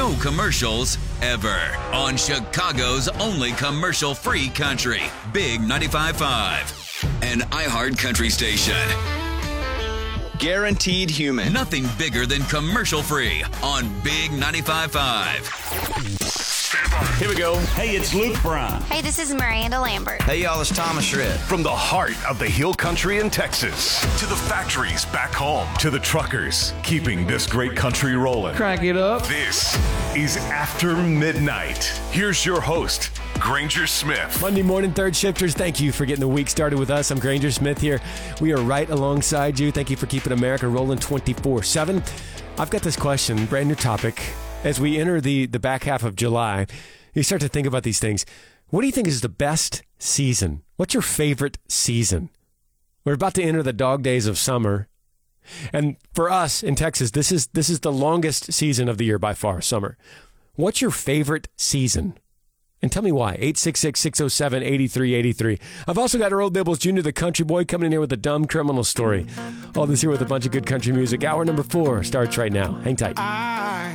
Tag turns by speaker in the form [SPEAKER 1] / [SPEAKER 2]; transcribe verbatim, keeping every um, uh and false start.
[SPEAKER 1] no commercials ever on Chicago's only commercial-free country, Big ninety-five point five, an iHeart country station.
[SPEAKER 2] Guaranteed human.
[SPEAKER 1] Nothing bigger than commercial-free on Big ninety-five point five.
[SPEAKER 3] Here we go. Hey, it's Luke Brown.
[SPEAKER 4] Hey, this is Miranda Lambert.
[SPEAKER 2] Hey, y'all, it's Thomas Shred.
[SPEAKER 5] From the heart of the Hill Country in Texas to the factories back home to the truckers keeping this great country rolling.
[SPEAKER 6] Crank it up.
[SPEAKER 5] This is After Midnight. Here's your host, Granger Smith.
[SPEAKER 6] Monday morning, third shifters, thank you for getting the week started with us. I'm Granger Smith here. We are right alongside you. Thank you for keeping America rolling twenty-four seven. I've got this question, brand new topic. As we enter the, the back half of July, you start to think about these things. What do you think is the best season? What's your favorite season? We're about to enter the dog days of summer. And for us in Texas, this is this is the longest season of the year by far, summer. What's your favorite season? And tell me why. eight six six, six oh seven, eight three eight three. I've also got Earl Dibbles Junior, the country boy, coming in here with a dumb criminal story. All this here with a bunch of good country music. Hour number four starts right now. Hang tight.
[SPEAKER 7] I